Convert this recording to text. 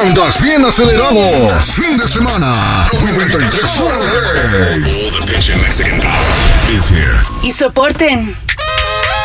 Andas bien acelerado. Fin de semana. 93 All the pitch in Mexican pop is here. Y soporten.